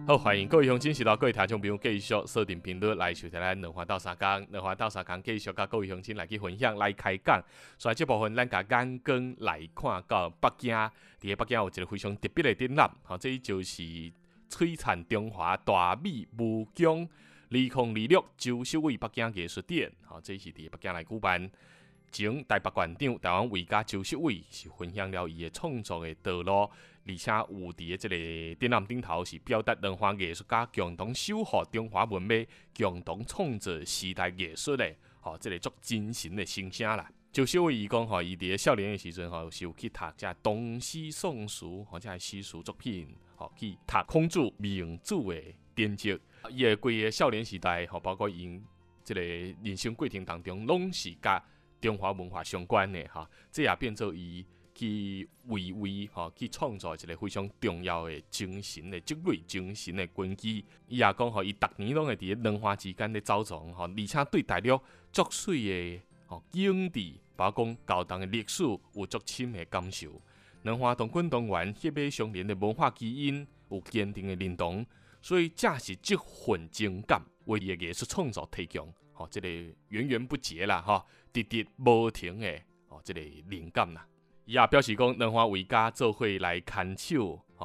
好，欢迎各位乡亲、是到各位听众朋友继续锁定频率来收听咱两花斗相共，两花斗相共继续甲各位乡亲来去分享、来开讲。所以这部分咱甲眼光来看到北京，伫北京有一个非常特别的展览，这就是璀璨中华大美武宫2026周首位北京艺术展，这是伫北京来举办。前台北馆长台湾画家周秀伟是分享了伊的创作的道路，而且有伫即个展览顶头是表达中华艺术家共同守护中华文明、共同创造时代艺术的，即个足精神的声声啦。周秀伟伊讲，伊伫少年的时阵，是有去读这唐诗宋词，或者诗词作品，去读孔子、孟子的典籍。伊的规个少年时代，包括因即个人生过程当中，拢是甲中华文化相关的这也变做伊去为去创造一个非常重要的精神的积累、精神的根基。伊也讲伊逐年拢会伫两华之间咧走藏而且对大陆足水的景致，包括讲高档的历史有足深的感受。两华同滚同源、血脉相连的文化基因有坚定的认同，所以这是这份情感为伊的艺术创作提供。这个源源不竭啦，直直无停的这个灵感啦。伊也表示讲，两华画家做伙来牵手，